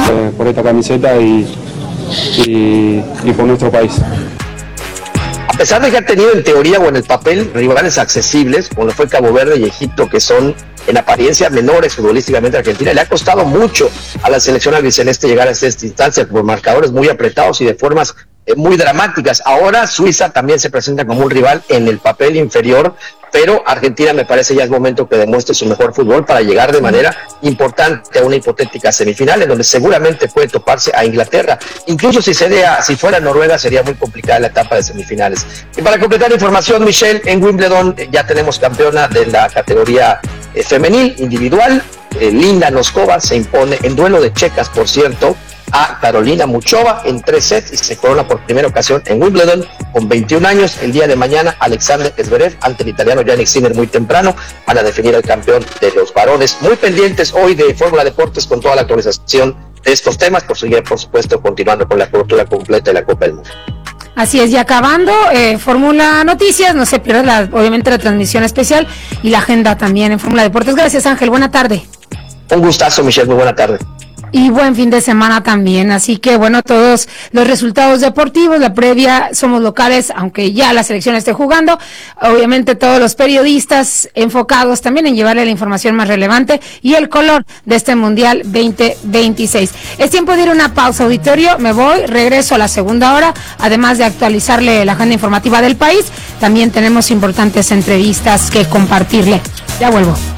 por esta camiseta y por nuestro país. A pesar de que ha tenido en teoría o en el papel rivales accesibles, como lo fue Cabo Verde y Egipto, que son en apariencia menores futbolísticamente a Argentina, le ha costado mucho a la selección albiceleste llegar a esta instancia por marcadores muy apretados y de formas muy dramáticas. Ahora Suiza también se presenta como un rival en el papel inferior, pero Argentina me parece ya es momento que demuestre su mejor fútbol para llegar de manera importante a una hipotética semifinal en donde seguramente puede toparse a Inglaterra. Incluso si fuera Noruega sería muy complicada la etapa de semifinales. Y para completar la información, Michelle, en Wimbledon ya tenemos campeona de la categoría femenil individual. Linda Noskova se impone en duelo de checas, por cierto, a Karolina Muchova en 3 sets y se corona por primera ocasión en Wimbledon con 21 años. El día de mañana Alexander Zverev ante el italiano Jannik Sinner muy temprano van a definir al campeón de los varones. Muy pendientes hoy de Fórmula Deportes con toda la actualización de estos temas, por seguir por supuesto continuando con la cobertura completa de la Copa del Mundo. Así es, y acabando, Fórmula Noticias, no se pierda obviamente la transmisión especial y la agenda también en Fórmula Deportes. Gracias, Ángel, buena tarde. Un gustazo, Michelle, muy buena tarde. Y buen fin de semana también, así que bueno, todos los resultados deportivos, la previa, somos locales, aunque ya la selección esté jugando, obviamente todos los periodistas enfocados también en llevarle la información más relevante y el color de este Mundial 2026. Es tiempo de ir a una pausa, auditorio, me voy, regreso a la segunda hora, además de actualizarle la agenda informativa del país, también tenemos importantes entrevistas que compartirle. Ya vuelvo.